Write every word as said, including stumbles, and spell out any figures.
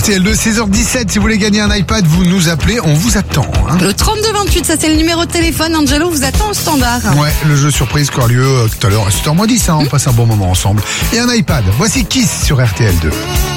R T L deux, seize heures dix-sept. Si vous voulez gagner un iPad, vous nous appelez, on vous attend. Hein. Le trente-deux vingt-huit, ça c'est le numéro de téléphone. Angelo vous attend au standard. Ouais, le jeu surprise qui aura lieu euh, tout à l'heure à sept heures moins dix. Hein, on passe un bon moment ensemble. Et un iPad. Voici Kiss sur R T L deux.